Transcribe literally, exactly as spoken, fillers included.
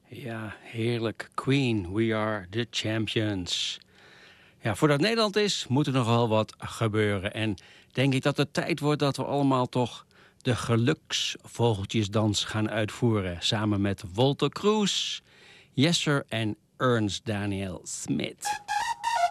Ja, heerlijk. Queen, we are the champions. Ja, voordat Nederland is, moet er nogal wat gebeuren. En denk ik dat het tijd wordt dat we allemaal toch de geluksvogeltjesdans gaan uitvoeren. Samen met Wolter Kroes, Jesser en Ernst Daniel Smit.